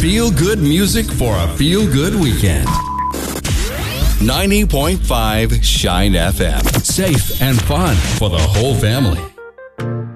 Feel good music for a feel good weekend. 90.5 Shine FM. Safe and fun for the whole family.